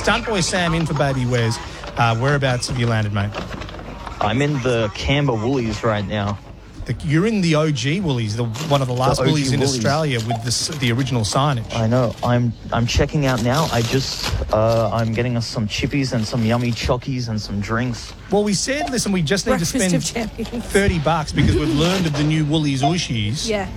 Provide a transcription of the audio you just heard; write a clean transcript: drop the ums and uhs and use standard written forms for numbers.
Stunt Boy Sam in for Baby Wes. Whereabouts have you landed, mate? I'm in the Canberra Woolies right now. You're in the OG Woolies, one of the last OG Woolies in Woolies. Australia with the original signage. I know. I'm checking out now. I'm getting us some chippies and some yummy chockies and some drinks. Well, we said, listen, we just need Breakfast to of spend champions. $30 because we've learned of the new Woolies Ooshies. Yeah.